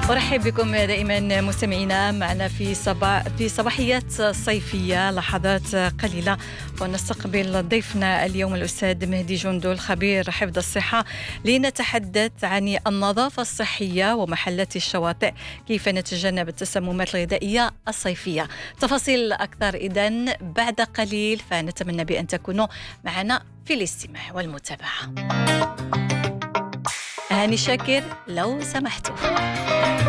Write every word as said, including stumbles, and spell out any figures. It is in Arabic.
أرحب بكم دائما مستمعينا معنا في صباح في صباحيات صيفية لحظات قليلة، ونستقبل ضيفنا اليوم الأستاذ مهدي جندل خبير حفظ الصحة لنتحدث عن النظافة الصحية ومحلات الشواطئ، كيف نتجنب التسممات الغذائية الصيفية. تفاصيل أكثر إذن بعد قليل، فنتمنى بأن تكونوا معنا في الاستماع والمتابعة. هاني شاكر لو سمحتوا.